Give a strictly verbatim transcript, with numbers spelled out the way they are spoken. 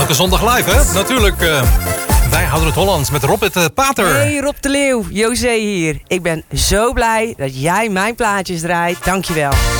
Elke zondag live, hè? Natuurlijk. Uh, wij houden het Hollands met Robert uh, Pater. Hey Rob de Leeuw, José hier. Ik ben zo blij dat jij mijn plaatjes draait. Dankjewel.